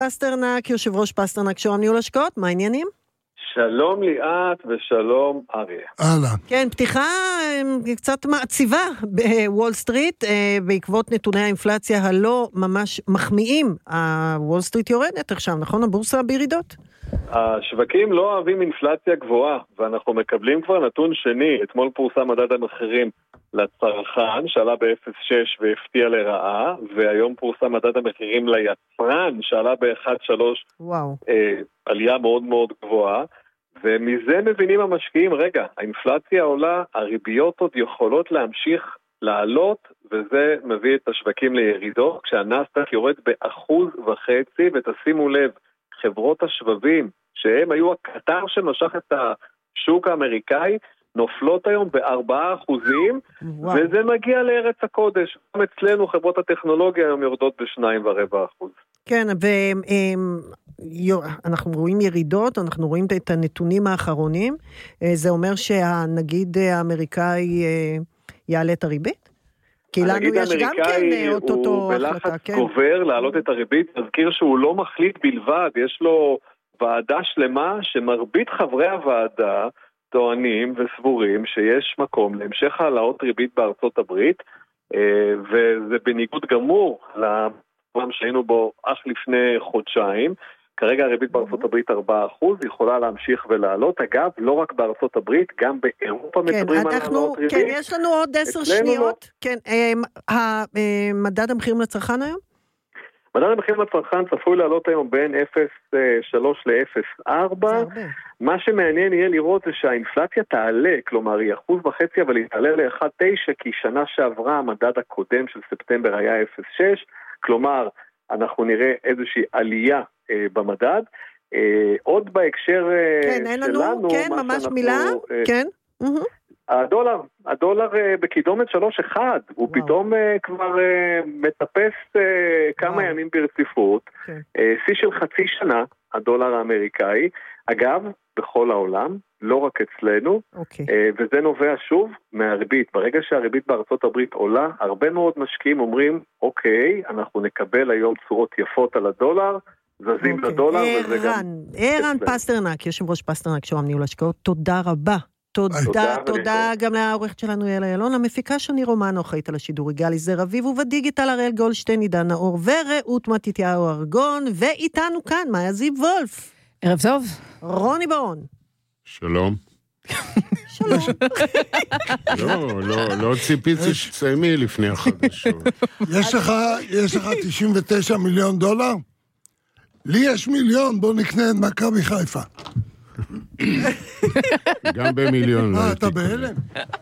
פסטרנק, יושב ראש פסטרנק שואו ניהול השקעות, מה העניינים? שלום ליאת ושלום אריה. אהלן. כן, פתיחה קצת מעציבה בוול סטריט, בעקבות נתוני האינפלציה הלא ממש מחמיאים. הוול סטריט יורדת עכשיו, נכון? הבורסה בירידות? השווקים לא אוהבים אינפלציה גבוהה, ואנחנו מקבלים כבר נתון שני. אתמול פורסם מדד המחירים לצרכן, שעלה ב-0.6 והפתיע לרעה, והיום פורסם מדד המחירים ליצרן, שעלה ב-1.3, וואו. עלייה מאוד מאוד גבוהה, ומזה מבינים המשקיעים, רגע, האינפלציה עולה, הריביות עוד יכולות להמשיך לעלות, וזה מביא את השווקים לירידות, כשהנאסד"ק יורד ב1.5%, ותשימו לב, חברות השבבים, שהם היו הקטר שמשך את השוק האמריקאי, נופלות היום ב4%, וזה מגיע לארץ הקודש. גם אצלנו חברות הטכנולוגיה היום יורדות ב2.25%. כן, ואנחנו רואים ירידות, אנחנו רואים את הנתונים האחרונים, זה אומר שהנגיד האמריקאי יעלה את הריבית? כי לנו יש גם כן אוטוטו החלטה. הוא בלחץ גובר להעלות את הריבית, תזכיר שהוא לא מחליט בלבד, יש לו ועדה שלמה שמרבית חברי הוועדה טוענים וסבורים שיש מקום להמשך העלאות ריבית בארצות הברית, וזה בניגוד גמור לפעם שהיינו בו אך לפני חודשיים. כרגע הריבית בארצות הברית 4%, יכולה להמשיך ולעלות. אגב, לא רק בארצות הברית, גם באירופה מדברים על העלאות ריבית. כן, יש לנו עוד 10 שניות. כן, מדד המחירים לצרכן היום? מדד המחירים לצרכן צפוי לעלות היום בין 0.3 ל-0.4. מה שמעניין יהיה לראות זה שהאינפלציה תעלה, כלומר היא 1.5%, אבל היא תעלה ל-1.9, כי שנה שעברה המדד הקודם של ספטמבר היה 0.6, כלומר אנחנו נראה איזושהי עלייה במדד. עוד בהקשר כן, אין לנו, כן, ממש מילה, כן. הדולר בקידומת 3.1, הוא פתאום כבר מטפס כמה ימים ברציפות, שיא של חצי שנה, הדולר האמריקאי, אגב, בכל העולם, לא רק אצלנו, וזה נובע שוב מהריבית. ברגע שהריבית בארצות הברית עולה, הרבה מאוד משקיעים אומרים, אוקיי, אנחנו נקבל היום צורות יפות על הדולר, זזים לדולר, וזה גם... ערן פסטרנק, יושב ראש פסטרנק שואו ניהול השקעות, תודה רבה. תודה גם לעורכת שלנו יאלה ילון, המפיקה שני רומנו, אחראית על השידור גלי זר אביב, ובדיגיטל הראל גולדשטיין, עידן נאור ורעות מתתיהו ארגון, ואיתנו כאן מאיה זיו וולף. ערב טוב. רוני ברון. שלום. שלום. לא ציפיתי שתסיימי לפני החדשות. יש לך 99 מיליון דולר? לי יש מיליון, בוא נקנה את מכבי חיפה. גם במיליון. אתה בהלם?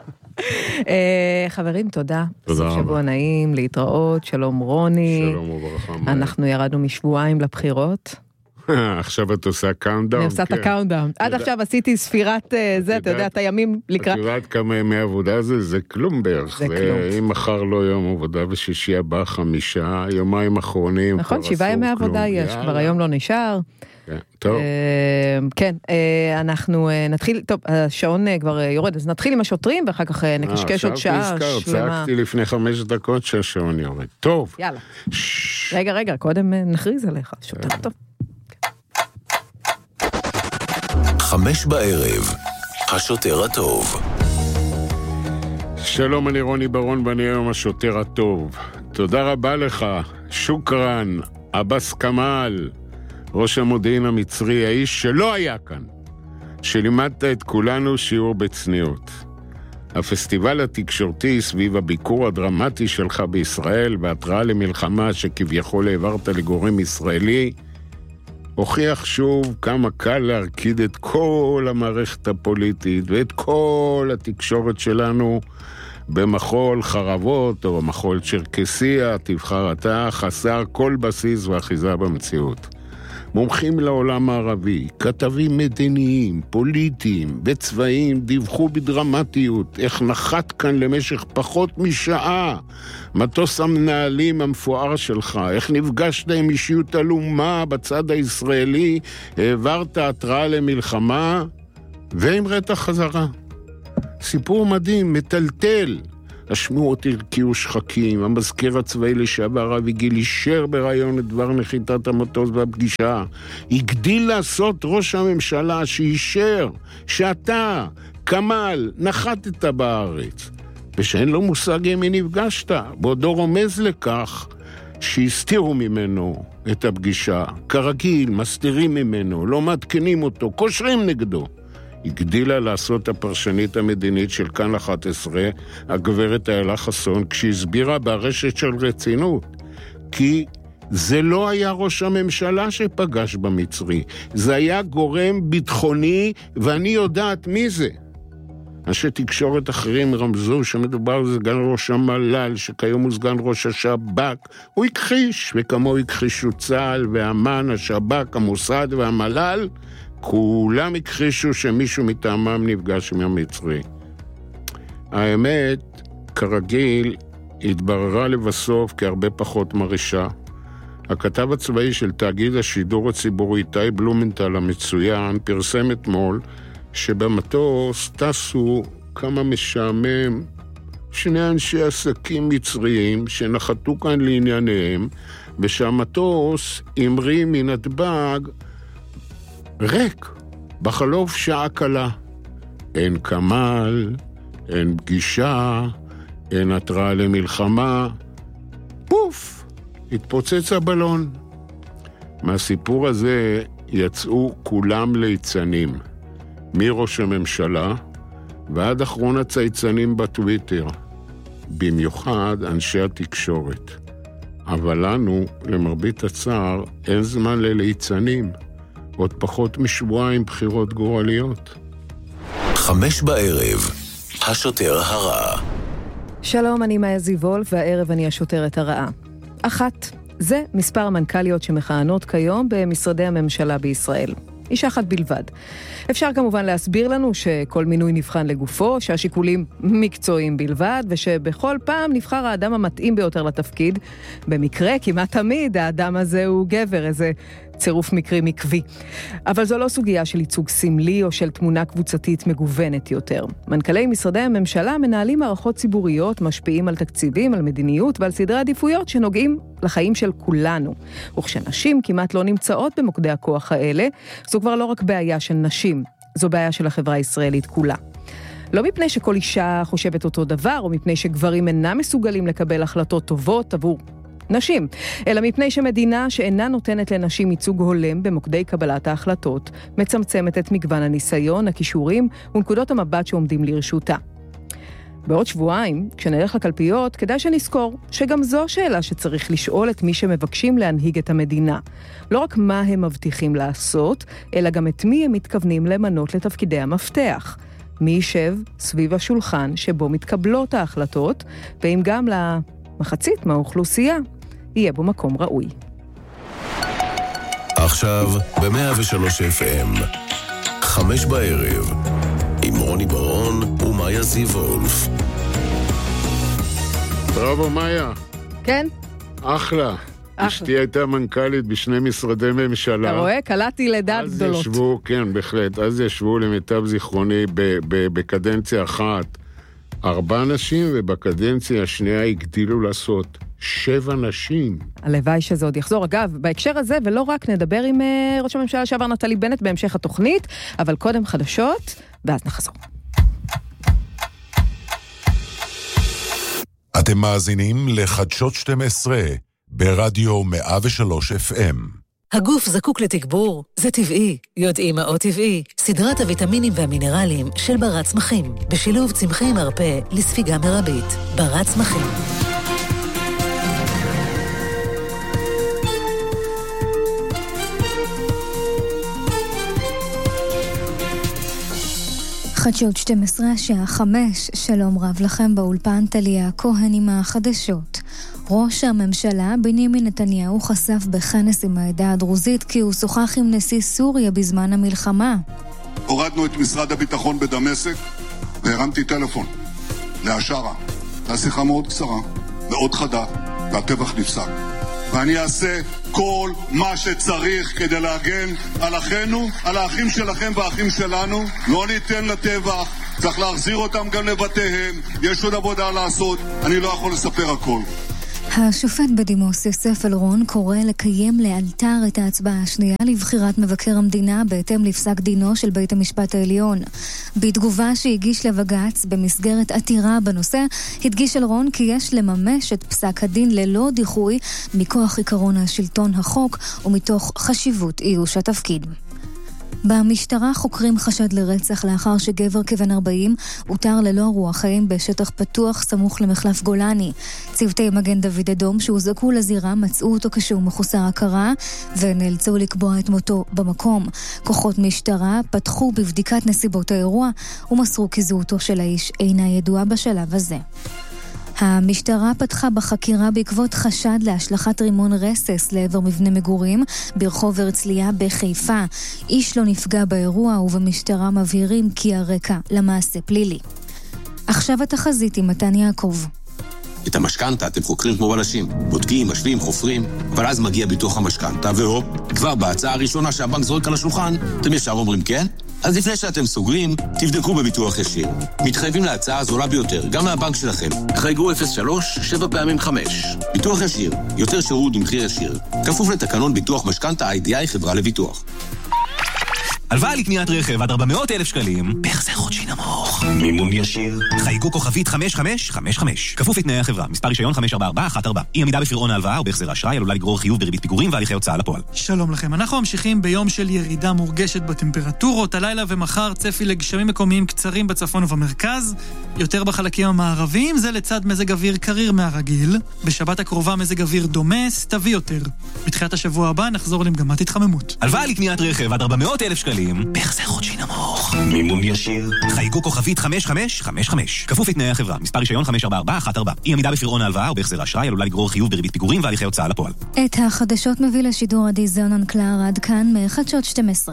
חברים, תודה. תודה רבה. שבוע נעים, להתראות, שלום רוני. שלום וברכה. אנחנו ירדנו משבועיים לבחירות. עכשיו את עושה קאונטדאון. אני עושה את הקאונטדאון. עד עכשיו עשיתי ספירת זה, אתה יודע, את הימים לקראת. את יודעת כמה ימי עבודה זה? זה כלום בערך. זה כלום. אם מחר לא יום עבודה ושישי הבא 5, יומיים אחרונים. נכון, 7 ימי עבודה יש, כבר היום לא נשאר. טוב. כן, אנחנו נתחיל, טוב, השעון כבר יורד, אז נתחיל עם השוטרים, ואחר כך נקשקש עוד שעה שלמה. צעקתי לפני 5 דקות שהשעון יורד. טוב. יאללה. רגע, קודם נכריז עליך, שוטר טוב. 5:00, השוטר הטוב. שלום, אני רוני ברון ואני היום השוטר הטוב. תודה רבה לך, שוקרן, אבס כמאל, ראש המודיעין המצרי, האיש שלא היה כאן, שלימדת את כולנו שיעור בצניעות. הפסטיבל התקשורתי סביב הביקור הדרמטי שלך בישראל והתראה למלחמה שכביכול העברת לגורם ישראלי, הוכיח שוב כמה קל להרקיד את כל המערכת הפוליטית ואת כל התקשורת שלנו במחול חרבות או במחול צ'רקסיה, תבחר אתה, חסר כל בסיס ואחיזה במציאות. מומחים לעולם הערבי, כתבים מדיניים, פוליטיים וצבאיים דיווחו בדרמטיות איך נחת כאן למשך פחות משעה מטוס המנהלים המפואר שלך, איך נפגשת עם אישיות אלומה בצד הישראלי, העברת התראה למלחמה והמראת חזרה. סיפור מדהים, מטלטל. השמועות הרקיעו שחקים, המזכיר הצבאי לשעבר אביגיל אישר ברעיון את דבר נחיתת המטוס בפגישה. הגדיל לעשות ראש הממשלה שאישר שאתה, כמל, נחתת בארץ. ושאין לו מושג עם מי נפגשת, בעודו רומז לכך שהסתירו ממנו את הפגישה. כרגיל, מסתירים ממנו, לא מעדכנים אותו, קושרים נגדו. הגדילה לעשות הפרשנית המדינית של כאן 11, הגברת איילה חסון, כשהסבירה ברשת של רצינות. כי זה לא היה ראש הממשלה שפגש במצרי, זה היה גורם ביטחוני, ואני יודעת מי זה. אנשי תקשורת אחרים רמזו שמדובר על סגן ראש המל"ל, שכיום הוא סגן ראש השב"כ. הוא הכחיש, וכמו הכחישו צה"ל ואמ"ן, השב"כ, המוסד והמל"ל, כולם הכחישו שמישהו מטעמם נפגש עם המצרי. האמת, כרגיל, התבררה לבסוף כהרבה פחות מרישה. הכתב הצבאי של תאגיד השידור הציבורי איתי בלומנטל המצוין פרסם אתמול שבמטוס טסו כמה משעמם שני אנשי עסקים מצריים שנחתו כאן לענייניהם, ושהמטוס המריא מנתב"ג ריק בחלוף שעה קלה. אין כמל, אין פגישה, אין התראה למלחמה. פוף! התפוצץ הבלון. מהסיפור הזה יצאו כולם ליצנים. מראש הממשלה ועד אחרון הצייצנים בטוויטר. במיוחד אנשי התקשורת. אבל לנו, למרבית הצער, אין זמן לליצנים. עוד פחות משבועיים בחירות גורליות. 5 בערב, השוטר הרע. שלום, אני מאיה זיוולף, והערב אני השוטרת הרעה. 1. זה מספר המנכ"ליות שמכהנות כיום במשרדי הממשלה בישראל. אישה אחת בלבד. אפשר כמובן להסביר לנו שכל מינוי נבחן לגופו, שהשיקולים מקצועיים בלבד, ושבכל פעם נבחר האדם המתאים ביותר לתפקיד. במקרה, כמעט תמיד, האדם הזה הוא גבר, איזה צירוף מקרי מקווי. אבל זו לא סוגיה של ייצוג סמלי או של תמונה קבוצתית מגוונת יותר. מנכ"לי משרדי הממשלה מנהלים מערכות ציבוריות, משפיעים על תקציבים, על מדיניות ועל סדרי עדיפויות שנוגעים לחיים של כולנו. וכשנשים כמעט לא נמצאות במוקדי הכוח האלה, זו כבר לא רק בעיה של נשים, זו בעיה של החברה הישראלית כולה. לא מפני שכל אישה חושבת אותו דבר, או מפני שגברים אינם מסוגלים לקבל החלטות טובות עבור נשים, אלא מפני שמדינה שאינה נותנת לנשים ייצוג הולם במוקדי קבלת ההחלטות, מצמצמת את מגוון הניסיון, הכישורים ונקודות המבט שעומדים לרשותה. בעוד שבועיים, כשנלך לקלפיות, כדאי שנזכור שגם זו שאלה שצריך לשאול את מי שמבקשים להנהיג את המדינה. לא רק מה הם מבטיחים לעשות, אלא גם את מי הם מתכוונים למנות לתפקידי המפתח. מי יישב סביב השולחן שבו מתקבלות ההחלטות, ואם גם למחצית מהאוכלוסייה יהיה בו מקום ראוי. עכשיו ב-103 FM, 5 בערב, עם רוני ברון ומאיה זיוולף. בראבו מאיה. כן? אחלה. אשתי הייתה מנכ"לית בשני משרדי ממשלה. אתה רואה? קלעתי לדעת גדולות. אז ישבו, כן, בהחלט. אז ישבו למיטב זיכרוני בקדנציה אחת 4 נשים, ובקדנציה השנייה הגדילו לעשות 7 נשים. הלוואי שזה עוד יחזור. אגב, בהקשר הזה, ולא רק נדבר עם ראש הממשלה שעבר נפתלי בנט בהמשך התוכנית, אבל קודם חדשות, ואז נחזור. אתם מאזינים לחדשות 12 ברדיו 103 FM. הגוף זקוק לתגבור, זה טבעי, יודעים מה עוד טבעי. סדרת הוויטמינים והמינרלים של ברת צמחים, בשילוב צמחי מרפא לספיגה מרבית. ברת צמחים. חדשות 12 השעה 5, שלום רב לכם באולפן טליה כהן עם החדשות. ראש הממשלה בנימין נתניהו חשף בכנס עם העדה הדרוזית כי הוא שוחח עם נשיא סוריה בזמן המלחמה. הורדנו את משרד הביטחון בדמשק והרמתי טלפון לאשרה. השיחה מאוד קצרה, מאוד חדה, והטבח נפסק. ואני אעשה כל מה שצריך כדי להגן על אחינו, על האחים שלכם והאחים שלנו. לא ניתן לטבח צריך להחזיר אותם גם לבתיהם, יש עוד עבודה לעשות, אני לא יכול לספר הכל. השופט בדימוס יוסף אלרון קורא לקיים לאלתר את ההצבעה השנייה לבחירת מבקר המדינה בהתאם לפסק דינו של בית המשפט העליון. בתגובה שהגיש לבג"ץ במסגרת עתירה בנושא, הדגיש אלרון כי יש לממש את פסק הדין ללא דיחוי מכוח עקרון השלטון החוק ומתוך חשיבות איוש התפקיד. במשטרה חוקרים חשד לרצח לאחר שגבר כבן 40 הותר ללא רוח חיים בשטח פתוח סמוך למחלף גולני. צוותי מגן דוד אדום שהוזעקו לזירה מצאו אותו כשהוא מחוסר הכרה ונאלצו לקבוע את מותו במקום. כוחות משטרה פתחו בבדיקת נסיבות האירוע ומסרו כי זהותו של האיש אינה ידועה בשלב הזה. המשטרה פתחה בחקירה בעקבות חשד להשלכת רימון רסס לעבר מבנה מגורים ברחוב הרצליה בחיפה. איש לא נפגע באירוע ובמשטרה מבהירים כי הרקע למעשה פלילי. עכשיו התחזית עם מתן יעקב. את המשכנתה אתם חוקרים כמו בלשים, בודקים, משווים, חופרים, אבל אז מגיע ביטוח המשכנתה והופ, כבר בהצעה הראשונה שהבנק זורק על השולחן, אתם ישר אומרים כן? אז לפני שאתם סוגרים, תבדקו בביטוח ישיר. מתחייבים להצעה הזולה ביותר, גם מהבנק שלכם. חייגו 03 7 פעמים 5. ביטוח ישיר, יותר שירות במחיר ישיר. כפוף לתקנון ביטוח משכנתה IDI חברה לביטוח. הלוואה לקניית רכב עד 400,000 שקלים, בהחזר חודשי נמוך. מימון ישיר. חייגו כוכבית 5555. כפוף לתנאי החברה. מספר רישיון 54414. אי עמידה בפירעון ההלוואה או בהחזר האשראי עלולה לגרור חיוב בריבית פיגורים והליכי הוצאה לפועל. שלום לכם. אנחנו ממשיכים ביום של ירידה מורגשת בטמפרטורות. הלילה ומחר צפי לגשמים מקומיים קצרים בצפון ובמרכז. יותר בחלקים המערביים, זה לצד מזג אוויר קריר מהרגיל. בשבת הקרובה מזג אוויר דומה, סתווי יותר. בתחילת השבוע הבא נחזור למגמת התחממות. הלוואה לקניית רכב עד 400,000 שקלים. בהחזר חודשי נמוך. מימון ישיר. חייגו כוכבית 5555. כפוף לתנאי החברה. מספר רישיון 54414. אי עמידה בפירעון ההלוואה או בהחזר האשראי עלולה לגרור חיוב בריבית פיגורים והליכי הוצאה לפועל. את החדשות מביא לשידור עדי זונן קלר עד כאן מחדשות 12.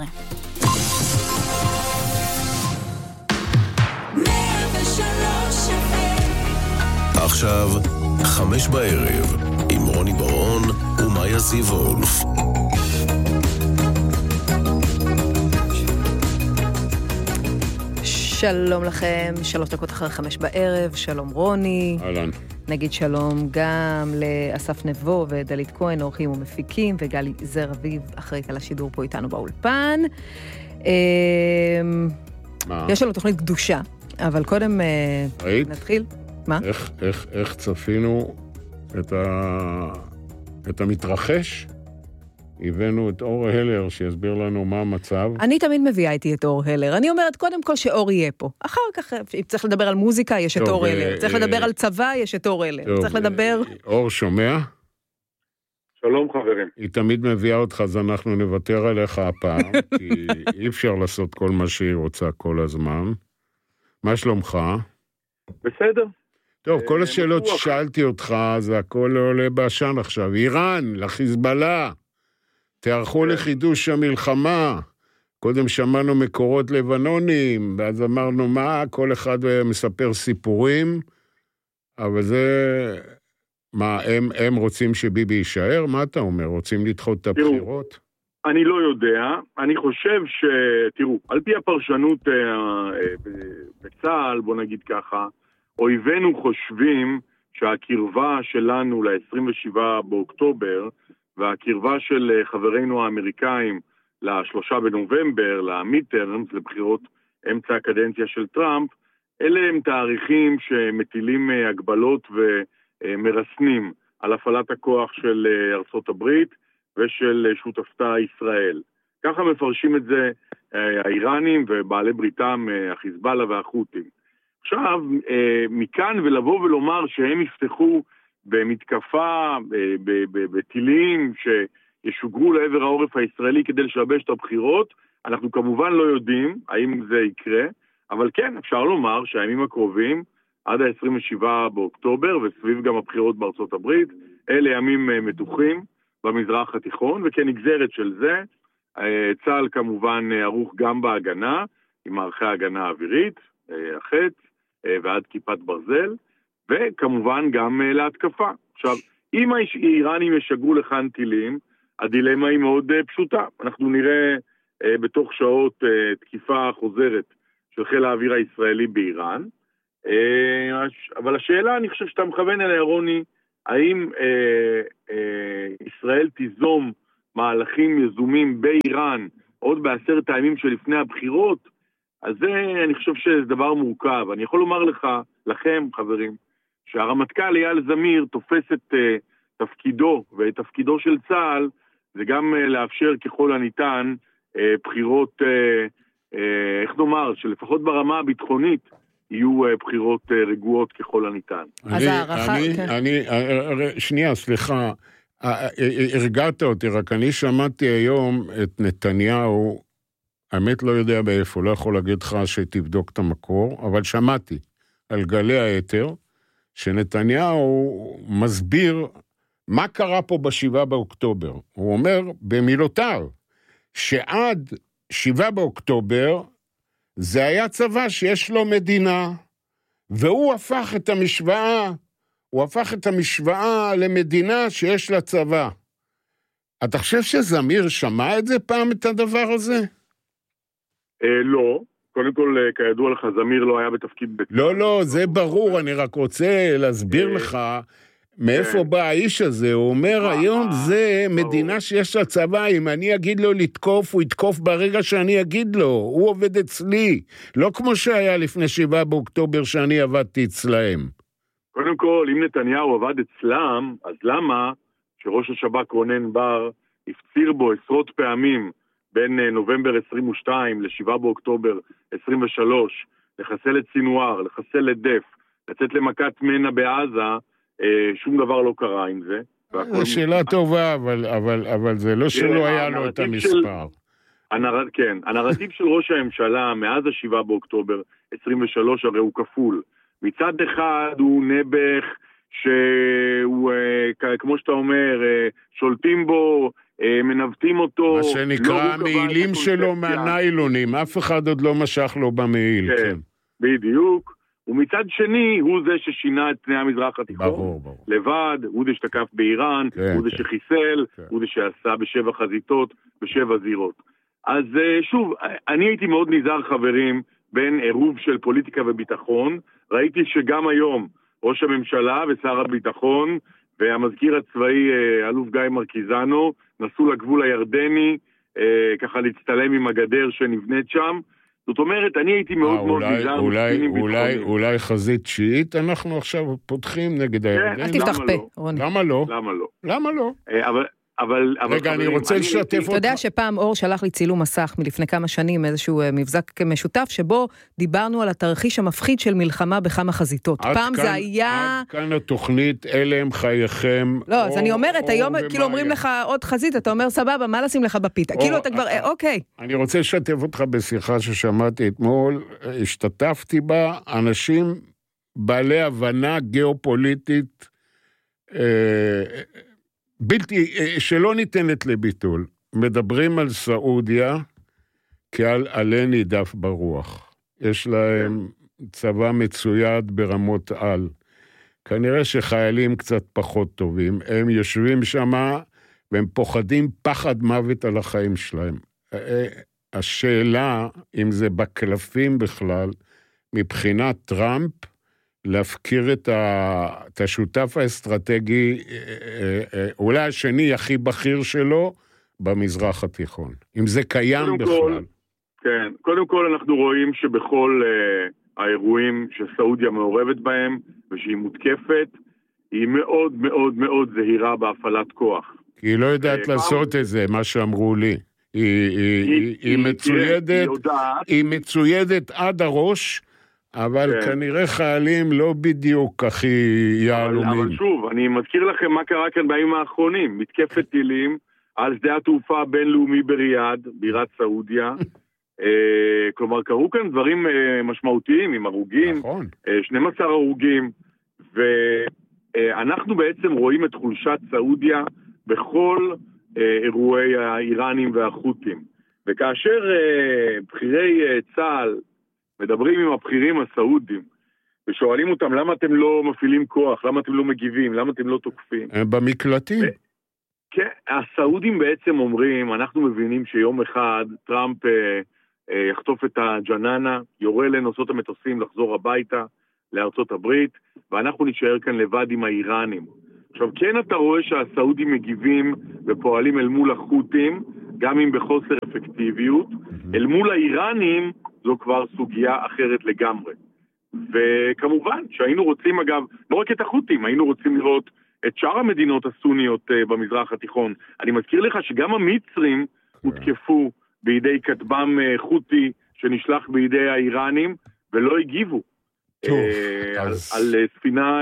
עכשיו 5 בערב עם רוני ברון ומאיה זיוולף. שלום לכם, 3 דקות אחרי 5 בערב, שלום רוני. אהלן. נגיד שלום גם לאסף נבו ודלית כהן, עורכים ומפיקים, וגלי זר אביב, אחראית על השידור פה איתנו באולפן. יש לנו תוכנית קדושה, אבל קודם נתחיל. מה? איך צפינו את המתרחש? הבאנו את אור הלר שיסביר לנו מה המצב. אני תמיד מביאה איתי את אור הלר. אני אומרת קודם כל שאור יהיה פה. אחר כך, אם צריך לדבר על מוזיקה, יש את אור הלר. צריך לדבר על צבא, יש את אור הלר. צריך לדבר... אור שומע? שלום חברים. היא תמיד מביאה אותך, אז אנחנו נוותר עליך הפעם, כי אי אפשר לעשות כל מה שהיא רוצה כל הזמן. מה שלומך? בסדר. טוב, כל השאלות ששאלתי אותך, זה הכל עולה בעשן עכשיו. איראן, לחיזבאללה. תערכו לחידוש המלחמה. קודם שמענו מקורות לבנונים, ואז אמרנו מה, כל אחד מספר סיפורים, אבל זה... מה, הם רוצים שביבי יישאר? מה אתה אומר? רוצים לדחות את הבחירות? אני לא יודע. אני חושב תראו, על פי הפרשנות בצה"ל, בוא נגיד ככה, אויבינו חושבים שהקרבה שלנו ל-27 באוקטובר, והקרבה של חברינו האמריקאים ל3 בנובמבר, למידטרמס, לבחירות אמצע הקדנציה של טראמפ, אלה הם תאריכים שמטילים הגבלות ומרסנים על הפעלת הכוח של ארצות הברית ושל שותפתה ישראל. ככה מפרשים את זה האיראנים ובעלי בריתם, החיזבאללה והחות'ים. עכשיו, מכאן ולבוא ולומר שהם יפתחו במתקפה, בטילים שישוגרו לעבר העורף הישראלי כדי לשבש את הבחירות, אנחנו כמובן לא יודעים האם זה יקרה, אבל כן, אפשר לומר שהימים הקרובים, עד ה-27 באוקטובר, וסביב גם הבחירות בארצות הברית, אלה ימים מתוחים במזרח התיכון, וכנגזרת של זה, צה"ל כמובן ערוך גם בהגנה, עם מערכי ההגנה האווירית, החץ, ועד כיפת ברזל, וכמובן גם להתקפה. עכשיו, אם האיראנים ישגרו לכאן טילים, הדילמה היא מאוד פשוטה. אנחנו נראה בתוך שעות תקיפה חוזרת של חיל האוויר הישראלי באיראן. אבל השאלה, אני חושב שאתה מכוון אליה, רוני, האם ישראל תיזום מהלכים יזומים באיראן עוד ב10 הימים שלפני הבחירות? אז זה, אני חושב שזה דבר מורכב. אני יכול לומר לכם, חברים, שהרמטכ"ל אייל זמיר תופס את תפקידו ואת תפקידו של צה"ל, זה גם לאפשר ככל הניתן בחירות, איך נאמר, שלפחות ברמה הביטחונית יהיו בחירות רגועות ככל הניתן. שנייה, סליחה, הרגעת אותי, רק אני שמעתי היום את נתניהו, האמת לא יודע באיפה, לא יכול להגיד לך שתבדוק את המקור, אבל שמעתי על גלי היתר, שנתניהו מסביר מה קרה פה ב7 באוקטובר. הוא אומר במילותיו, שעד 7 באוקטובר, זה היה צבא שיש לו מדינה, והוא הפך את המשוואה למדינה שיש לה צבא. אתה חושב שזמיר שמע את זה פעם, את הדבר הזה? לא. קודם כל, כידוע לך, זמיר לא היה בתפקיד... לא, זה ברור, אני רק רוצה להסביר לך מאיפה בא האיש הזה. הוא אומר, היום זה מדינה שיש לה צבא, אם אני אגיד לו לתקוף, הוא יתקוף ברגע שאני אגיד לו, הוא עובד אצלי, לא כמו שהיה לפני 7 באוקטובר שאני עבדתי אצלהם. קודם כל, אם נתניהו עבד אצלם, אז למה שראש השב"כ רונן בר הפציר בו עשרות פעמים בין נובמבר 22 ל7 באוקטובר 23, לחסל את סינואר, לחסל את דף, לצאת למכת מנה בעזה, שום דבר לא קרה עם זה. זו שאלה טובה, אבל זה לא שלא היה לו את המספר. כן, הנרטיב של ראש הממשלה מאז ה7 באוקטובר 23 הרי הוא כפול. מצד אחד הוא נבח שהוא, כמו שאתה אומר, שולטים בו, מנווטים אותו. מה שנקרא המעילים שלו מהניילונים, אף אחד עוד לא משך לו במעיל. כן, בדיוק. ומצד שני, הוא זה ששינה את פני המזרח התיכון. לבד, הוא זה שתקף באיראן, הוא זה שחיסל, הוא זה שעשה ב7 חזיתות, ב7 זירות. אז שוב, אני הייתי מאוד נזהר, חברים, בין עירוב של פוליטיקה וביטחון. ראיתי שגם היום ראש הממשלה ושר הביטחון והמזכיר הצבאי אלוף גיא מרקיזנו נסעו לגבול הירדני, ככה להצטלם עם הגדר שנבנית שם. זאת אומרת, אני הייתי מאוד מאוד נזהר. אולי חזית שיעית אנחנו עכשיו פותחים נגד הירדן? אל תפתח פה, רוני. למה לא? אבל רגע, אני רוצה לשתף אותך. אתה יודע שפעם אור שלח לי צילום מסך מלפני כמה שנים, איזשהו מבזק משותף, שבו דיברנו על התרחיש המפחיד של מלחמה בכמה חזיתות. פעם זה היה... עד כאן התוכנית, אלה הם חייכם. לא, אז אני אומרת, היום כאילו אומרים לך עוד חזית, אתה אומר סבבה, מה לשים לך בפיתה? כאילו אתה כבר, אוקיי. אני רוצה לשתף אותך בשיחה ששמעתי אתמול, השתתפתי בה, אנשים בעלי הבנה גיאופוליטית, שלא ניתנת לביטול. מדברים על סעודיה כעל עלה נידף ברוח. יש להם צבא מצויד ברמות על. כנראה שחיילים קצת פחות טובים. הם יושבים שם והם פוחדים פחד מוות על החיים שלהם. השאלה, אם זה בקלפים בכלל, מבחינת טראמפ, להפקיר את השותף האסטרטגי, אולי השני הכי בכיר שלו, במזרח התיכון. אם זה קיים בכלל. כן, קודם כל אנחנו רואים שבכל האירועים שסעודיה מעורבת בהם, ושהיא מותקפת, היא מאוד מאוד מאוד זהירה בהפעלת כוח. כי היא לא יודעת לעשות את זה, מה שאמרו לי. היא מצוידת עד הראש, אבל כנראה חיילים לא בדיוק הכי יעלומים. אבל שוב, אני מזכיר לכם מה קרה כאן בימים האחרונים. מתקפת טילים על שדה התעופה הבינלאומי בריאד, בירת סעודיה. כלומר, קרו כאן דברים משמעותיים עם הרוגים, 12 הרוגים, ואנחנו בעצם רואים את חולשת סעודיה בכל אירועי האיראנים והחות'ים. וכאשר בחירי צה"ל מדברים עם הבחירים הסעודים, ושואלים אותם למה אתם לא מפעילים כוח, למה אתם לא מגיבים, למה אתם לא תוקפים. הם במקלטים. כן, הסעודים בעצם אומרים, אנחנו מבינים שיום אחד טראמפ יחטוף את הג'ננה, יורה לנוסעות המטוסים לחזור הביתה לארצות הברית, ואנחנו נשאר כאן לבד עם האיראנים. עכשיו, כן אתה רואה שהסעודים מגיבים ופועלים אל מול החות'ים, גם אם בחוסר אפקטיביות, אל מול האיראנים זו כבר סוגיה אחרת לגמרי. וכמובן שהיינו רוצים, אגב, לא רק את החות'ים, היינו רוצים לראות את שאר המדינות הסוניות במזרח התיכון. אני מזכיר לך שגם המצרים הותקפו בידי כטב"ם חות'י שנשלח בידי האיראנים, ולא הגיבו. על ספינה...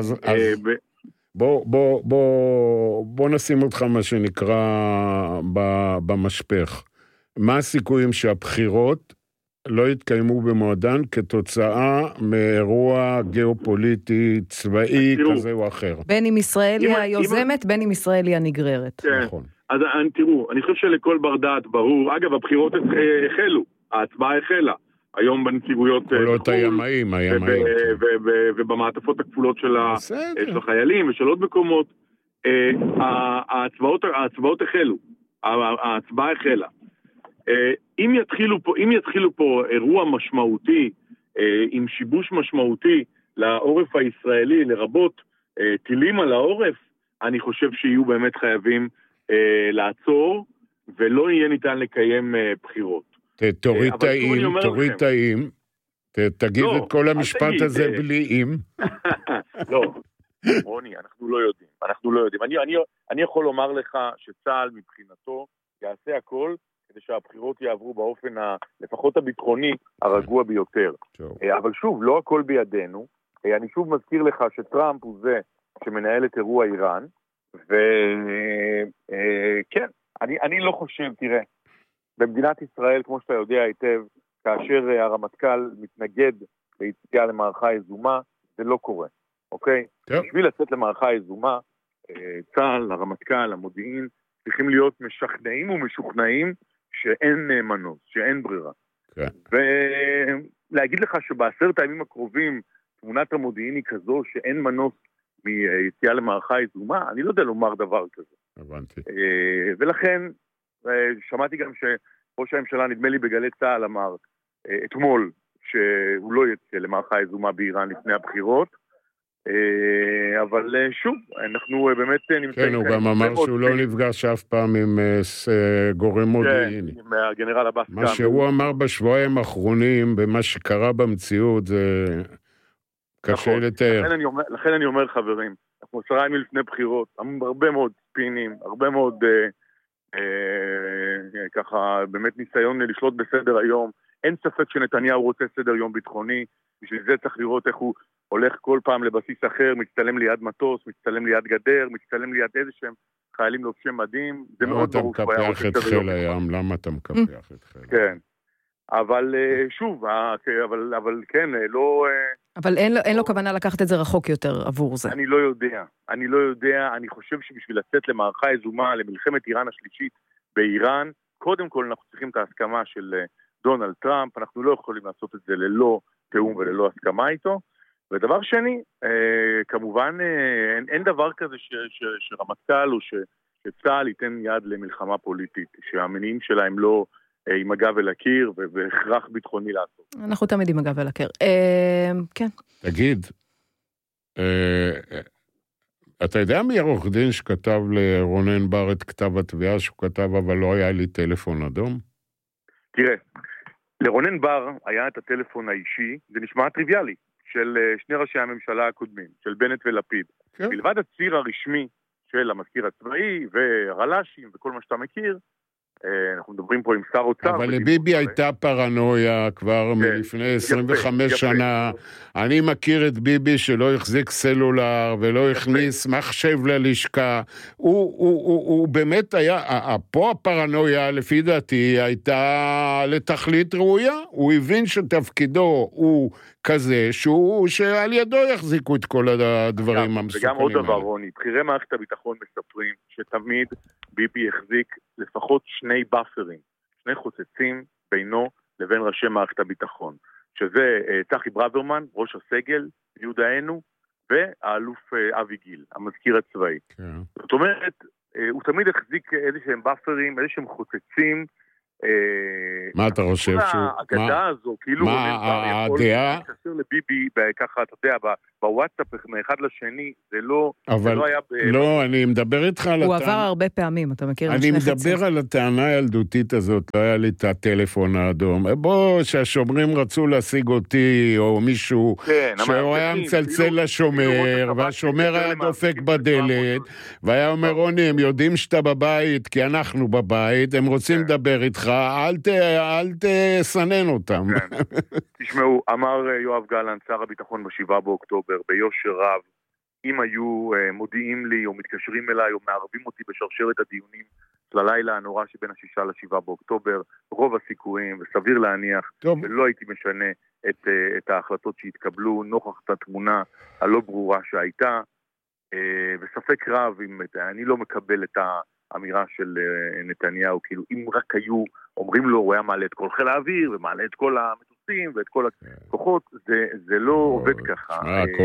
בוא נשים אותך מה שנקרא במשפך. מה הסיכויים שהבחירות לא יתקיימו במועדן כתוצאה מאירוע גיאופוליטי צבאי כזה או אחר? בין אם ישראל היא היוזמת, בין אם ישראל היא הנגררת. נכון. אז תראו, אני חושב שלכל בר דעת ברור, אגב, הבחירות החלו, ההצבעה החלה. היום בנציגויות קולות הימאים. ובמעטפות הכפולות של החיילים ושל עוד מקומות, ההצבעות החלו, ההצבעה החלה. אם יתחילו פה אירוע משמעותי, עם שיבוש משמעותי לעורף הישראלי, לרבות טילים על העורף, אני חושב שיהיו באמת חייבים לעצור, ולא יהיה ניתן לקיים בחירות. תוריד טעים, תגיד את כל המשפט הזה בלי אם. לא, רוני, אנחנו לא יודעים. אני יכול לומר לך שצה"ל מבחינתו יעשה הכל כדי שהבחירות יעברו באופן לפחות הביטחוני הרגוע ביותר. אבל שוב, לא הכל בידינו. אני שוב מזכיר לך שטראמפ הוא זה שמנהל את אירוע איראן, וכן, אני לא חושב, תראה, במדינת ישראל, כמו שאתה יודע היטב, כאשר הרמטכ"ל מתנגד ליציאה למערכה יזומה, זה לא קורה, אוקיי? בשביל לצאת למערכה יזומה, צה"ל, הרמטכ"ל, המודיעין, צריכים להיות משכנעים ומשוכנעים שאין מנוס, שאין ברירה. ולהגיד לך שבעשרת הימים הקרובים, תמונת המודיעין היא כזו שאין מנוס מיציאה למערכה יזומה, אני לא יודע לומר דבר כזה. הבנתי. ולכן, שמעתי גם שראש הממשלה, נדמה לי בגלי צה"ל, אמר אתמול שהוא לא יצא למערכה יזומה באיראן לפני הבחירות, אבל שוב, אנחנו באמת נמצאים... כן, הוא גם אמר שהוא לא נפגש אף פעם עם גורם מודיעיני. כן, עם הגנרל עבאס. מה שהוא אמר בשבועיים האחרונים, במה שקרה במציאות, זה קשה לתאר. לכן אני אומר, חברים, אנחנו 10 ימים לפני בחירות, הרבה מאוד ספינים, הרבה מאוד ככה באמת ניסיון לשלוט בסדר היום. אין ספק שנתניהו רוצה סדר יום ביטחוני, בשביל זה צריך לראות איך הוא הולך כל פעם לבסיס אחר, מצטלם ליד מטוס, מצטלם ליד גדר, מצטלם ליד איזה שהם חיילים לובשי מדים. למה אתה מקפח את חיל הים? למה אתה מקפח את חיל הים? כן. אבל שוב, אבל כן, לא... אבל אין לו כוונה לקחת את זה רחוק יותר עבור זה. אני לא יודע, אני חושב שבשביל לצאת למערכה יזומה, למלחמת איראן השלישית באיראן, קודם כל אנחנו צריכים את ההסכמה של דונלד טראמפ, אנחנו לא יכולים לעשות את זה ללא תאום וללא הסכמה איתו, ודבר שני, כמובן אין דבר כזה שרמטכ"ל או שצה"ל ייתן יד למלחמה פוליטית, שהמניעים שלה הם לא עם הגב אל הקיר והכרח ביטחוני לעשות. אנחנו תמיד עם הגב אל הקיר. כן. תגיד, אתה יודע מי עורך דין שכתב לרונן בר את כתב התביעה שהוא כתב אבל לא היה לי טלפון אדום? תראה, לרונן בר היה את הטלפון האישי, זה נשמע טריוויאלי, של שני ראשי הממשלה הקודמים, של בנט ולפיד. כן. בלבד הציר הרשמי של המזכיר הצבאי והרל"שים וכל מה שאתה מכיר, אנחנו מדברים פה עם שר אוצר. אבל לביבי הייתה פרנויה כבר מלפני 25 שנה. אני מכיר את ביבי שלא החזיק סלולר ולא הכניס מחשב ללשכה. הוא באמת היה, פה הפרנויה לפי דעתי הייתה לתכלית ראויה. הוא הבין שתפקידו הוא כזה שעל ידו יחזיקו את כל הדברים המסוכנים. וגם עוד דבר, רוני, בחירי מערכת הביטחון מספרים שתמיד ביבי החזיק לפחות 2 באפרים, 2 חוצצים בינו לבין ראשי מערכת הביטחון, שזה צחי ברוורמן, ראש הסגל, יהודה ענו, והאלוף אבי גיל, המזכיר הצבאי. זאת אומרת, הוא תמיד החזיק איזה שהם באפרים, איזה שהם חוצצים. מה אתה חושב שהוא... האגדה הזו, כאילו... מה הדעה? מתקשר לביבי, ככה, אתה יודע, בוואטסאפ מאחד לשני, זה לא... אבל לא, אני מדבר איתך על... הוא עבר הרבה פעמים, אתה מכיר? אני מדבר על הטענה הילדותית הזאת, לא היה לי את הטלפון האדום. בוא, שהשומרים רצו להשיג אותי, או מישהו שהוא היה מצלצל לשומר, והשומר היה דופק בדלת, והיה אומר, רוני, הם יודעים שאתה בבית, כי אנחנו בבית, הם רוצים לדבר איתך, אל תסנן אותם. תשמעו, אמר יואב גלנט, שר הביטחון ב7 באוקטובר, ביושר רב, אם היו מודיעים לי או מתקשרים אליי או מערבים אותי בשרשרת הדיונים של הלילה הנורא שבין 6 ל7 באוקטובר, רוב הסיכויים, וסביר להניח, ולא הייתי משנה את ההחלטות שהתקבלו, נוכח את התמונה הלא ברורה שהייתה, וספק רב, אני לא מקבל את האמירה של נתניהו, כאילו אם רק היו אומרים לו, הוא היה מעלה את כל חיל האוויר, ומעלה את כל המטוסים ואת כל הכוחות, זה לא עובד ככה.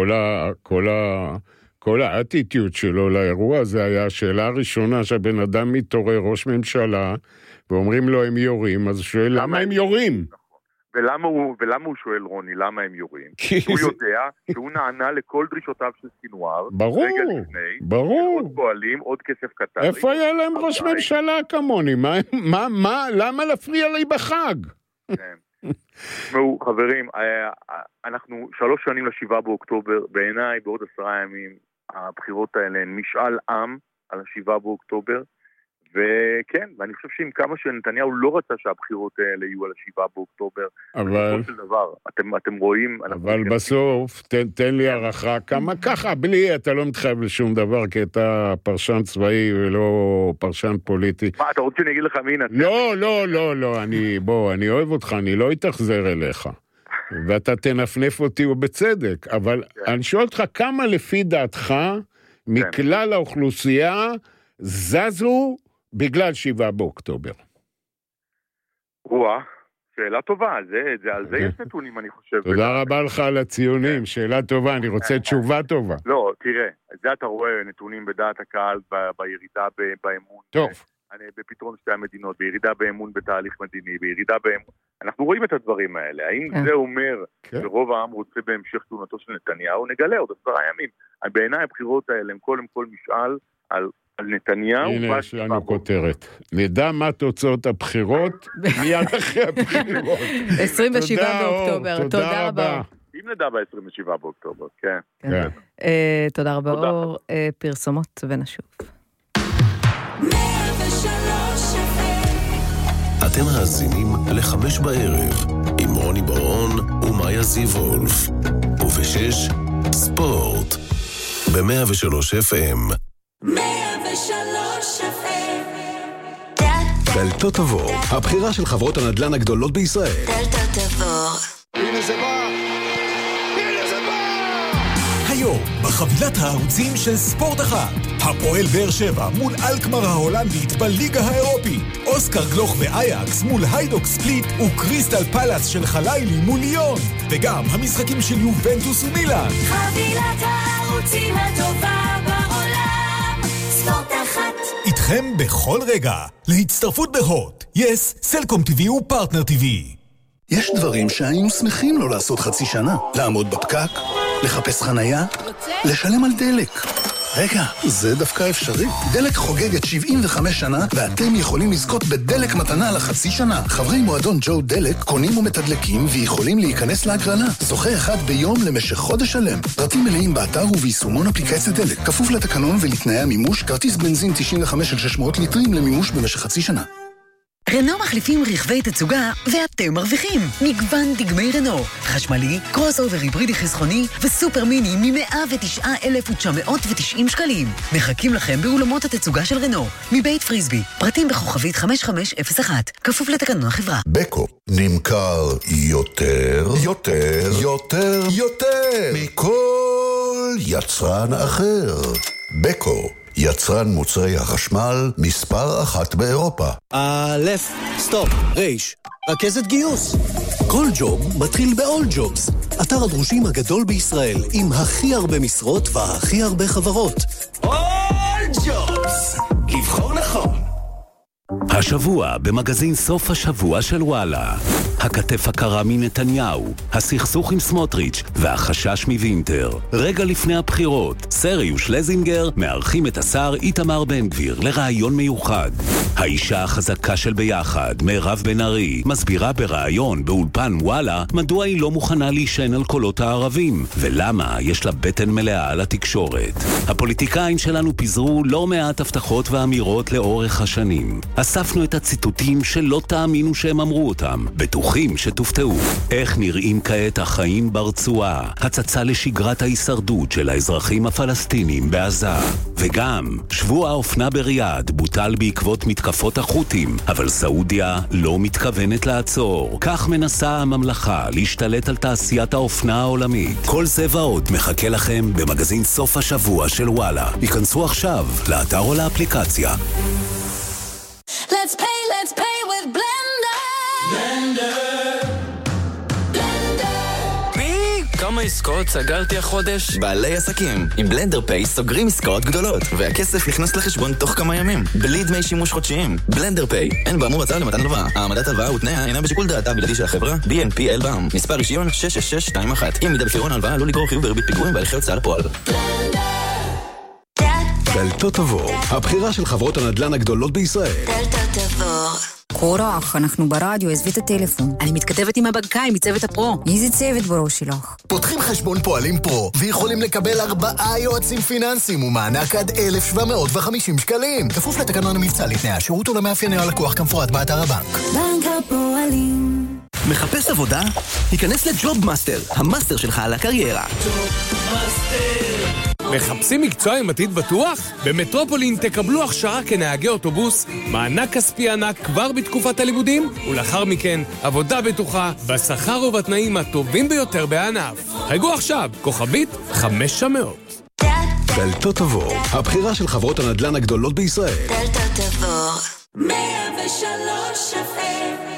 כל האטיטיות שלו לאירוע זה היה השאלה הראשונה שהבן אדם מתעורר ראש ממשלה, ואומרים לו הם יורים, אז הוא שואל למה הם יורים? ולמה הוא שואל רוני, למה הם יורים? הוא יודע שהוא נענה לכל דרישותיו של סינואר. ברור, ברור. עוד פועלים, עוד כסף קטן. איפה היה להם ראש ממשלה כמוני? למה להפריע לי בחג? תשמעו, חברים, אנחנו 3 שנים ל7 באוקטובר, בעיניי בעוד 10 ימים, הבחירות האלה הן משאל עם על 7 באוקטובר, וכן, ואני חושב שעם כמה שנתניהו לא רצה שהבחירות האלה יהיו על 7 באוקטובר, אבל של דבר, אתם רואים... אבל בסוף, תן לי הערכה, כמה ככה, בלי, אתה לא מתחייב לשום דבר, כי אתה פרשן צבאי ולא פרשן פוליטי. מה, אתה רוצה שאני אגיד לך מי נתן? לא, אני אוהב אותך, אני לא אתאכזר אליך. ואתה תנפנף אותי ובצדק, אבל אני שואל אותך, כמה לפי דעתך, מכלל האוכלוסייה, זזו בגלל 7 באוקטובר? שאלה טובה, על זה יש נתונים, אני חושב. תודה רבה לך על הציונים, שאלה טובה, אני רוצה תשובה טובה. לא, תראה, זה אתה רואה נתונים בדעת הקהל, בירידה באמון. טוב. בפתרון שתי המדינות, בירידה באמון בתהליך מדיני, בירידה באמון. אנחנו רואים את הדברים האלה. האם זה אומר שרוב העם רוצה בהמשך תלונתו של נתניהו? נגלה עוד 10 ימים. בעיניי הבחירות האלה הם קודם כל משאל על נתניהו. הנה יש לנו כותרת. נדע מה תוצאות הבחירות, מיד אחרי הבחירות. 27 באוקטובר, תודה רבה. אם נדע ב-27 באוקטובר, כן. תודה רבה אור, פרסומות ונשוב. אתם מאזינים ל5 בערב, עם רוני ברון ומאיה זיוולף. וב6 ספורט, ב103 FM. 103 FM. דלתות תבור, הבחירה של חברות הנדל"ן הגדולות בישראל. דלתות תבור. הנה זה בא! היום, בחבילת הערוצים של ספורט 1, הפועל באר שבע מול אלקמר ההולנדית בליגה האירופית, אוסקר גלוך ואייקס מול היידוק ספליט וקריסטל פלאס של חלילי מול ליון, וגם המשחקים של יובנטוס ומילאן. חבילת הערוצים הטובה בעולם, ספורט 1. איתכם בכל רגע, להצטרפות בהוט, יס, סלקום TV ופרטנר TV. יש דברים שהיינו שמחים לא לעשות חצי שנה. לעמוד בפקק, לחפש חנייה, לשלם על דלק. רגע, זה דווקא אפשרי. דלק חוגגת 75 שנה, ואתם יכולים לזכות בדלק מתנה לחצי שנה. חברי מועדון ג'ו דלק קונים ומתדלקים ויכולים להיכנס להגרלה. זוכה אחד ביום למשך חודש שלם. פרטים מלאים באתר וביישומון אפליקציית דלק. כפוף לתקנון ולתנאי המימוש, כרטיס בנזין 95-600 ליטרים למימוש במשך חצי שנה. רנו מחליפים רכבי תצוגה ואתם מרוויחים. מגוון דגמי רנו, חשמלי, קרוס אובר היברידי חסכוני וסופר מיני מ-109,990 שקלים. מחכים לכם באולמות התצוגה של רנו, מבית פריסבי. פרטים בכוכבית 5501, כפוף לתקנון החברה. בקו נמכר יותר מכל יצרן אחר. בקו, יצרן מוצרי החשמל מספר 1 באירופה. סטופ, רייש, רכזת גיוס. כל ג'וב מתחיל ב-All Jobs, אתר הדרושים הגדול בישראל, עם הכי הרבה משרות והכי הרבה חברות. All Jobs, לבחור נכון. השבוע במגזין סוף השבוע של וואלה. הכתף הקרה מנתניהו, הסכסוך עם סמוטריץ' והחשש מווינטר. רגע לפני הבחירות, סרי ושלזינגר מארחים את השר איתמר בן גביר לרעיון מיוחד. האישה החזקה של ביחד, מירב בן ארי, מסבירה ברעיון באולפן וואלה מדוע היא לא מוכנה להישען על קולות הערבים, ולמה יש לה בטן מלאה על התקשורת. הפוליטיקאים שלנו פיזרו לא מעט הבטחות ואמירות לאורך השנים. אספנו את הציטוטים שלא תאמינו שהם אמרו אותם, בטוחים שתופתעו. איך נראים כעת החיים ברצועה, הצצה לשגרת ההישרדות של האזרחים הפלסטינים בעזה. וגם, שבוע האופנה בריאד בוטל בעקבות מתקפות החות'ים, אבל סעודיה לא מתכוונת לעצור. כך מנסה הממלכה להשתלט על תעשיית האופנה העולמית. כל זה ועוד מחכה לכם במגזין סוף השבוע של וואלה. היכנסו עכשיו לאתר או לאפליקציה. Let's pay with Blender. כמה עסקאות סגרתי החודש? בעלי עסקים. עם בלנדר פיי סוגרים עסקאות גדולות, והכסף נכנס לחשבון תוך כמה ימים, בלי דמי שימוש חודשיים. בלנדר פיי, אין באמור הצעה למתן הלוואה. העמדת הלוואה ותנאיה אינה בשיקול דעתה בלעדי של החברה, BNPL בע"מ. מספר רישיון 66621. אם מידה בפירעון ההלוואה עלול לגרור חיוב בריבית פיגורים והליכי הוצאה לפועל. דלתות תבור, הבחירה של חברות הנדל"ן הגדולות בישראל. דלתות תבור. קורח, אנחנו ברדיו, עזבי את הטלפון. אני מתכתבת עם הבנקאי מצוות הפרו. איזה צוות בראש שלך? פותחים חשבון פועלים פרו, ויכולים לקבל 4 יועצים פיננסיים ומענק עד 1,750 שקלים. כפוף לתקנון המבצע לתנאי השירות ולמאפייני הלקוח כמפורט באתר הבנק. בנק הפועלים. מחפש עבודה? היכנס לג'וב מאסטר, המאסטר שלך על הקריירה. מחפשים מקצוע עם עתיד בטוח? במטרופולין תקבלו הכשרה כנהגי אוטובוס, מענק כספי ענק כבר בתקופת הלימודים, ולאחר מכן עבודה בטוחה, בשכר ובתנאים הטובים ביותר בענף. חייגו עכשיו, כוכבית 500. דלתות תבור, הבחירה של חברות הנדל"ן הגדולות בישראל. דלתות תבור. 103 FM.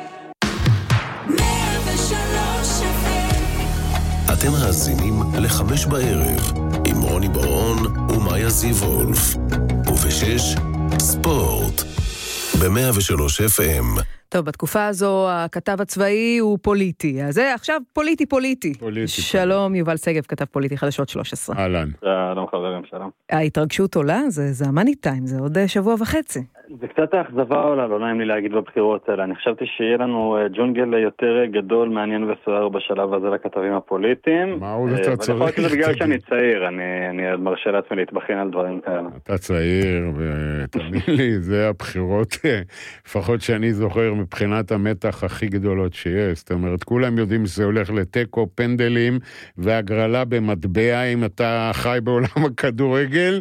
103 FM. אתם מאזינים ל5 בערב עם רוני ברון ומאיה זיוולף, וב6 ספורט ב103 FM. טוב, בתקופה הזו הכתב הצבאי הוא פוליטי, אז זה עכשיו פוליטי. שלום, יובל סגב, כתב פוליטי חדשות 13. אהלן. שלום חברים, שלום. ההתרגשות עולה, זה המאני טיים, זה עוד שבוע וחצי. זה קצת האכזבה עולה, לא נעים לי להגיד בבחירות האלה. אני חשבתי שיהיה לנו ג'ונגל יותר גדול, מעניין וסוער בשלב הזה לכתבים הפוליטיים. מה עוד אתה צריך? ולפחות זה בגלל שאני צעיר, אני מרשה לעצמי להתבחין על דברים כאלה. אתה צעיר, ותאמין לי, זה הבחירות, לפחות שאני זוכר מבחינת המתח הכי גדולות שיש. זאת אומרת, כולם יודעים שזה הולך לטקו, פנדלים והגרלה במטבע, אם אתה חי בעולם הכדורגל,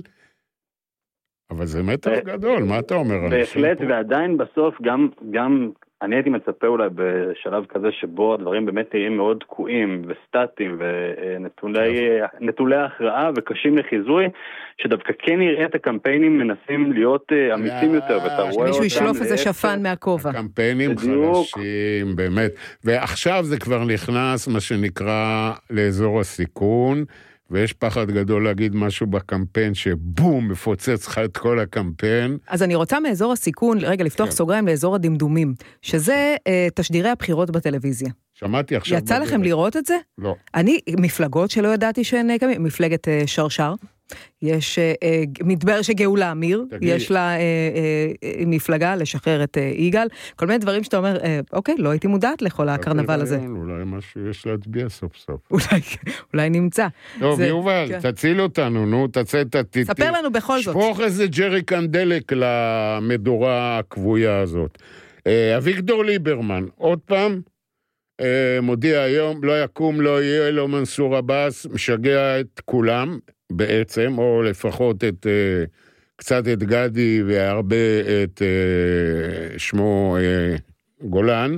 אבל זה מתח גדול, מה אתה אומר? בהחלט, ועדיין בסוף גם אני הייתי מצפה אולי בשלב כזה שבו הדברים באמת יהיו מאוד תקועים וסטטיים ונטולי הכרעה וקשים לחיזוי, שדווקא כן יראה את הקמפיינים מנסים להיות אמיצים יותר. שמישהו ישלוף איזה שפן מהכובע. הקמפיינים חלשים, באמת. ועכשיו זה כבר נכנס, מה שנקרא, לאזור הסיכון, ויש פחד גדול להגיד משהו בקמפיין שבום, מפוצץ לך את כל הקמפיין. אז אני רוצה מאזור הסיכון, רגע, לפתוח סוגריים לאזור הדמדומים, שזה תשדירי הבחירות בטלוויזיה. שמעתי עכשיו. יצא לכם לראות את זה? לא. אני, מפלגות שלא ידעתי שהן קמים, מפלגת שרשר, יש מדבר שגאולה אמיר, יש לה מפלגה לשחרר את יגאל, כל מיני דברים שאתה אומר, אוקיי, לא הייתי מודעת לכל הקרנבל הזה. אולי משהו יש להצביע סוף סוף. אולי נמצא. טוב, יובל, תציל אותנו, נו, ספר לנו בכל זאת. שפוך איזה ג'ריקן דלק למדורה הקבויה הזאת. אביגדור ליברמן, עוד פעם, מודיע היום, לא יקום, לא יהיה, לא מנסור עבאס, משגע את כולם בעצם, או לפחות קצת את גדי והרבה את שמו גולן,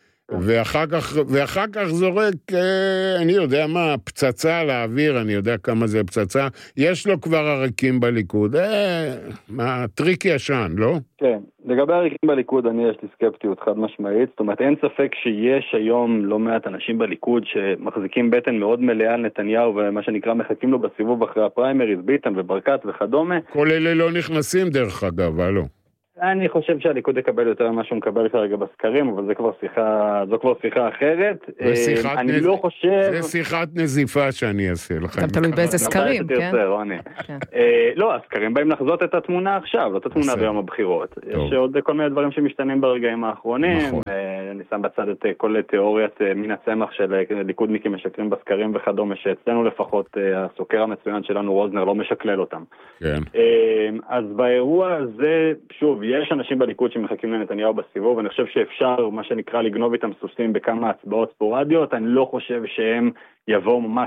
ואחר כך זורק, אני יודע מה, פצצה על האוויר, אני יודע כמה זה פצצה, יש לו כבר עריקים בליכוד, טריק ישן, לא? כן, לגבי עריקים בליכוד יש לי סקפטיות חד משמעית, זאת אומרת אין ספק שיש היום לא מעט אנשים בליכוד שמחזיקים בטן מאוד מלאה על נתניהו, ומה שנקרא מחכים לו בסיבוב אחרי הפריימריז, ביטן וברקת וכדומה. כל אלה לא נכנסים דרך אגב, לא? אני חושב שהליכוד יקבל יותר ממה שהוא מקבל כרגע בסקרים, אבל זו כבר שיחה אחרת. אני לא חושב... זה שיחת נזיפה שאני אעשה לך. גם תלוי באיזה סקרים, כן? לא, הסקרים באים לחזות את התמונה עכשיו, לא את התמונה ביום הבחירות. יש עוד כל מיני דברים שמשתנים ברגעים האחרונים. אני שם בצד את כל תיאוריית מן הצמח של ליכודניקים משקרים בסקרים וכדומה, שאצלנו לפחות הסוקר המצוין שלנו רוזנר לא משקלל אותם. אז באירוע הזה, שוב, יש אנשים בליכוד שמחכים לנתניהו בסיבוב, ואני חושב שאפשר, מה שנקרא, לגנוב איתם סוסים בכמה הצבעות ספורדיות. אני לא חושב שהם יבואו ממש,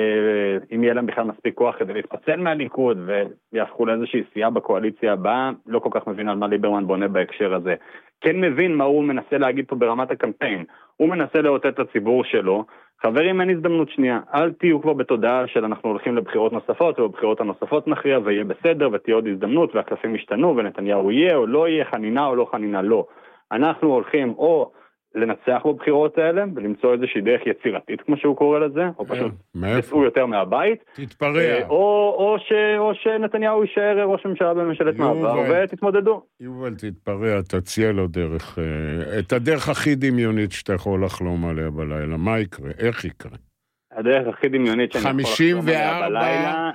אם יהיה להם בכלל מספיק כוח כדי להתפצל מהליכוד, ויהפכו לאיזושהי סיעה בקואליציה הבאה. לא כל כך מבין על מה ליברמן בונה בהקשר הזה. כן מבין מה הוא מנסה להגיד פה ברמת הקמפיין. הוא מנסה לאותת את הציבור שלו. חברים, אין הזדמנות שנייה. אל תהיו כבר בתודעה של אנחנו הולכים לבחירות נוספות, ובבחירות הנוספות נכריע, ויהיה בסדר, ותהיה עוד הזדמנות, והקלפים ישתנו, ונתניהו יהיה או לא יהיה, חנינה או לא חנינה, לא. אנחנו הולכים או לנצח בבחירות האלה, ולמצוא איזושהי דרך יצירתית, כמו שהוא קורא לזה, או פשוט יצאו יותר מהבית. תתפרע. או שנתניהו יישאר ראש ממשלה בממשלת מעבר, ותתמודדו. יובל, תתפרע, תציע לו דרך, את הדרך הכי דמיונית שאתה יכול לחלום עליה בלילה. מה יקרה? איך יקרה? הדרך הכי דמיונית שאני יכול לחלום עליה בלילה,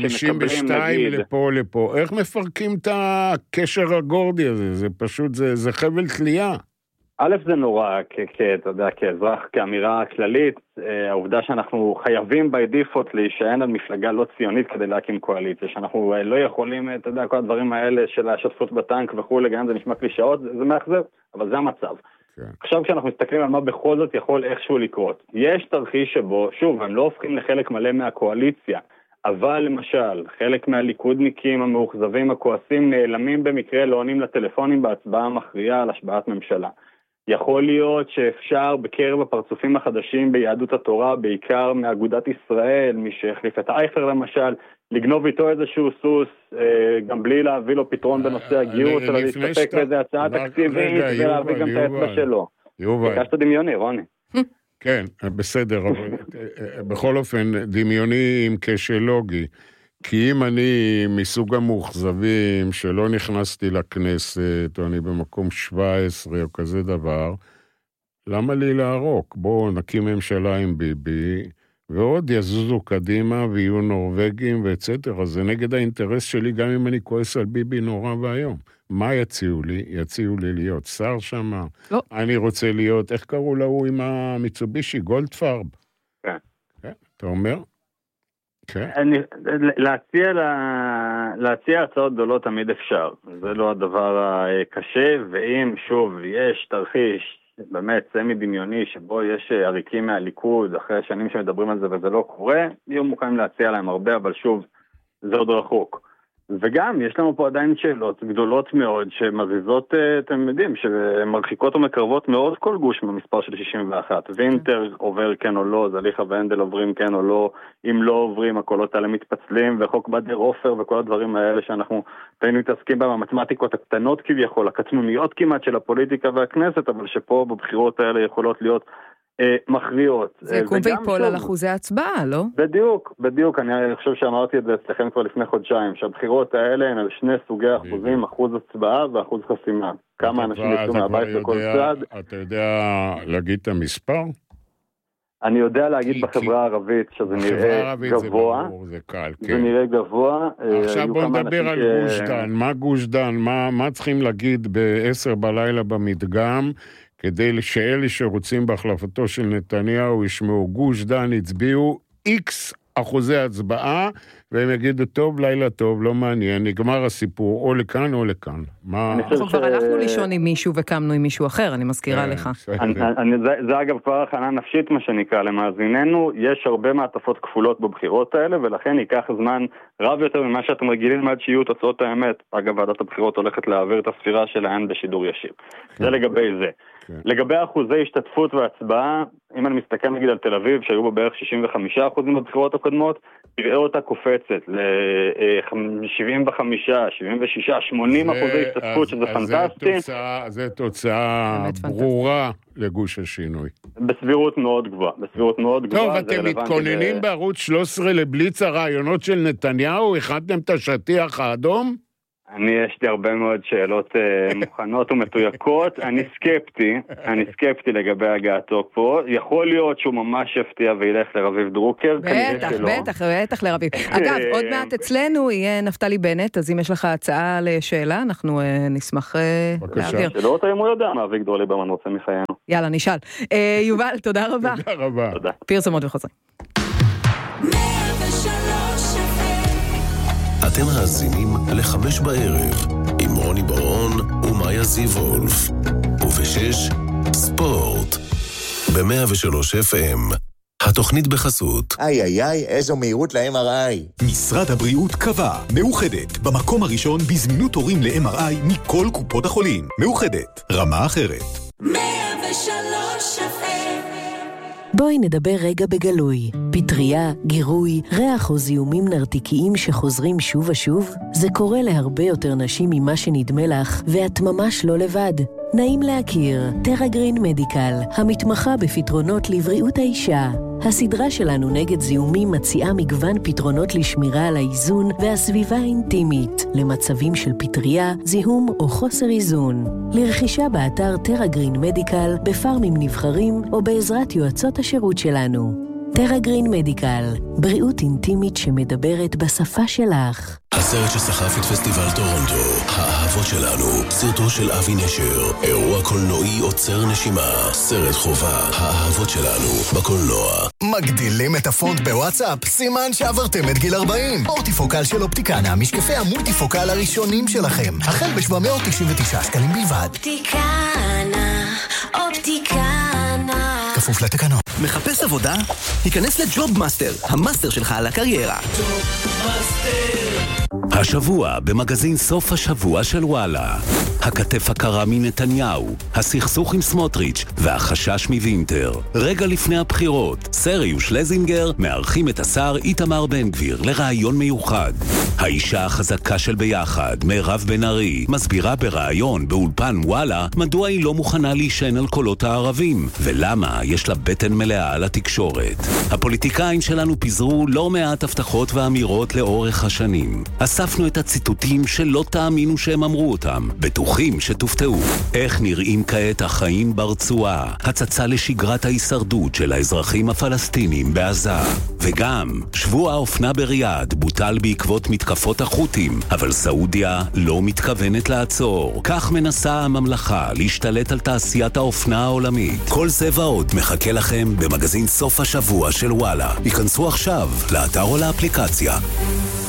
52 לפה. איך מפרקים את הקשר הגורדי הזה? זה פשוט, זה חבל תלייה. א', זה נורא, אתה יודע, כאזרח, כאמירה כללית, העובדה שאנחנו חייבים by default להישען על מפלגה לא ציונית כדי להקים קואליציה, שאנחנו לא יכולים, אתה יודע, כל הדברים האלה של השותפות בטנק וכו' לגן, זה נשמע קלישאות, זה מאכזב, אבל זה המצב. עכשיו כשאנחנו מסתכלים על מה בכל זאת יכול איכשהו לקרות, יש תרחיש שבו, שוב, הם לא הופכים לחלק מלא מהקואליציה, אבל למשל, חלק מהליכודניקים המאוכזבים הכועסים נעלמים במקרה, לא עונים לטלפונים בהצבעה המכריעה על השבעת ממשלה. יכול להיות שאפשר בקרב הפרצופים החדשים ביהדות התורה, בעיקר מאגודת ישראל, מי שהחליף את אייכלר למשל, לגנוב איתו איזשהו סוס, גם בלי להביא לו פתרון בנושא הגיוס, אלא להסתפק באיזה הצעה תקציבית, ולהביא גם את האצבע שלו. ביקשת דמיוני, רוני. כן, בסדר, אבל בכל אופן, דמיוני עם קשר לוגי. כי אם אני מסוג המאוכזבים שלא נכנסתי לכנסת, או אני במקום 17 או כזה דבר, למה לי להרוק? בואו נקים ממשלה עם ביבי, ועוד יזוזו קדימה ויהיו נורווגים ואצטר. אז זה נגד האינטרס שלי, גם אם אני כועס על ביבי נורא והיום. מה יציעו לי? יציעו לי להיות שר שמה. לא. אני רוצה להיות, איך קראו לו עם המיצובישי? גולדפרב. כן. אתה אומר? כן. להציע הצעות גדולות תמיד אפשר. זה לא הדבר הקשה, ואם שוב יש תרחיש באמת סמי דמיוני שבו יש עריקים מהליכוד אחרי שנים שמדברים על זה וזה לא קורה, יהיו מוכנים להציע להם הרבה, אבל שוב, זה עוד רחוק. וגם יש לנו פה עדיין שאלות גדולות מאוד שמזיזות, אתם יודעים, שמרחיקות ומקרבות מאוד כל גוש במספר של 61. וינטר עובר כן או לא, זליכה ואנדל עוברים כן או לא, אם לא עוברים הקולות האלה מתפצלים, וחוק בדר עופר וכל הדברים האלה שאנחנו היינו מתעסקים בהם, המתמטיקות הקטנות כביכול, הקטנוניות כמעט של הפוליטיקה והכנסת, אבל שפה בבחירות האלה יכולות להיות מכריעות. זה יקום ויפול על אחוזי הצבעה, לא? בדיוק, אני חושב שאמרתי את זה אצלכם כבר לפני חודשיים, שהבחירות האלה הן על שני סוגי אחוזים, אחוז הצבעה ואחוז חסימה. כמה אנשים יצאו מהבית בכל צד. אתה יודע להגיד את המספר? אני יודע להגיד בחברה הערבית שזה נראה גבוה. זה קל, כן. זה נראה גבוה. עכשיו בוא נדבר על גוש דן. מה גוש דן? מה צריכים להגיד ב-10 בלילה במדגם? כדי שאלה שרוצים בהחלפתו של נתניהו ישמעו גוש דן, הצביעו X אחוזי הצבעה, והם יגידו טוב, לילה טוב, לא מעניין, נגמר הסיפור, או לכאן או לכאן. אנחנו כבר הלכנו לישון עם מישהו וקמנו עם מישהו אחר, אני מזכירה לך. זה אגב כבר הכנה נפשית מה שנקרא למאזיננו, יש הרבה מעטפות כפולות בבחירות האלה, ולכן ייקח זמן רב יותר ממה שאתם רגילים עד שיהיו תוצאות האמת. אגב, ועדת הבחירות הולכת להעביר את הספירה שלהן בשידור ישיר. זה לגבי זה. לגבי אחוזי השתתפות והצבעה, אם אני מסתכל נגיד על תל אביב, שהיו בו בערך 65% בבחירות הקודמות, תראה אותה קופצת ל-75, 76, 80 אחוזי השתתפות, שזה פנטסטי. זה תוצאה ברורה לגוש השינוי. בסבירות מאוד גבוהה. טוב, אתם מתכוננים בערוץ 13 לבליץ הרעיונות של נתניהו? הכנתם את השטיח האדום? יש לי הרבה מאוד שאלות מוכנות ומתויקות. אני סקפטי לגבי הגעתו פה. יכול להיות שהוא ממש יפתיע וילך לרביב דרוקר. בטח לרביב. אגב, עוד מעט אצלנו יהיה נפתלי בנט, אז אם יש לך הצעה לשאלה, אנחנו נשמח להעביר. שלא אותה אם הוא יודע מה אביגדור ליברמן רוצה מחיינו. יאללה, נשאל. יובל, תודה רבה. תודה רבה. פרסומות וחוזרים. אתם מאזינים ל5 בערב עם רוני ברון ומאיה זיוולף, וב6 ספורט ב103 FM. התוכנית בחסות. איזו מהירות ל-MRI. משרד הבריאות קבע, מאוחדת, במקום הראשון בזמינות תורים ל-MRI מכל קופות החולים. מאוחדת, רמה אחרת. 103 בואי נדבר רגע בגלוי. פטריה, גירוי, ריח או זיהומים נרתיקיים שחוזרים שוב ושוב, זה קורה להרבה יותר נשים ממה שנדמה לך, ואת ממש לא לבד. נעים להכיר, טרגרין מדיקל, המתמחה בפתרונות לבריאות האישה. הסדרה שלנו נגד זיהומים מציעה מגוון פתרונות לשמירה על האיזון והסביבה האינטימית, למצבים של פטריה, זיהום או חוסר איזון. לרכישה באתר טרגרין מדיקל, בפארמים נבחרים או בעזרת יועצות השירות שלנו. טרגרין מדיקל, בריאות אינטימית שמדברת בשפה שלך. הסרט שסחף את פסטיבל טורונטו, האהבות שלנו, סרטו של אבי נשר, אירוע קולנועי עוצר נשימה, סרט חובה, האהבות שלנו, בקולנוע. מגדילים את הפונט בוואטסאפ? סימן שעברתם את גיל 40. אופטיפוקל של אופטיקנה, משקפי המולטיפוקל הראשונים שלכם, החל ב-799 שקלים בלבד. אופטיקנה. כפוף לתקנון. מחפש עבודה? היכנס לג'וב מאסטר, המאסטר שלך על הקריירה. השבוע במגזין סוף השבוע של וואלה, הכתף הקרה מנתניהו, הסכסוך עם סמוטריץ' והחשש מווינטר. רגע לפני הבחירות, סרי ושלזינגר מארחים את השר איתמר בן גביר לרעיון מיוחד. האישה החזקה של ביחד, מירב בן ארי, מסבירה ברעיון באולפן וואלה מדוע היא לא מוכנה להישען על קולות הערבים, ולמה יש לה בטן מלאה על התקשורת. הפוליטיקאים שלנו פיזרו לא מעט הבטחות ואמירות לאורך השנים. אספנו את הציטוטים שלא תאמינו שהם אמרו אותם, בטוחים שתופתעו. איך נראים כעת החיים ברצועה, הצצה לשגרת ההישרדות של האזרחים הפלסטינים בעזה. וגם, שבוע האופנה בריאד בוטל בעקבות מתקפות החות'ים, אבל סעודיה לא מתכוונת לעצור. כך מנסה הממלכה להשתלט על תעשיית האופנה העולמית. כל זה ועוד מחכה לכם במגזין סוף השבוע של וואלה. היכנסו עכשיו לאתר או לאפליקציה.